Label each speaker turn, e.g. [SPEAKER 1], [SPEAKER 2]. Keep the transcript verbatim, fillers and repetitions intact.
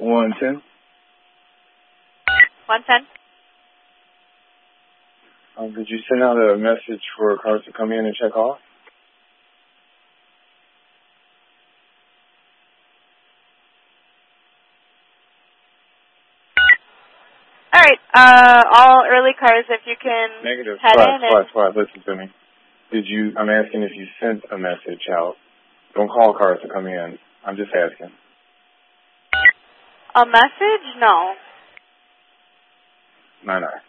[SPEAKER 1] one ten.
[SPEAKER 2] one ten.
[SPEAKER 1] Um, did you send out a message for cars to come in and check off?
[SPEAKER 2] All right. Uh, all early cars, if you can
[SPEAKER 1] Negative.
[SPEAKER 2] head
[SPEAKER 1] Swat,
[SPEAKER 2] in.
[SPEAKER 1] swat,
[SPEAKER 2] And
[SPEAKER 1] swat. Listen to me. Did you? I'm asking if you sent a message out. Don't call cars to come in. I'm just asking.
[SPEAKER 2] A message? No.
[SPEAKER 1] No, no.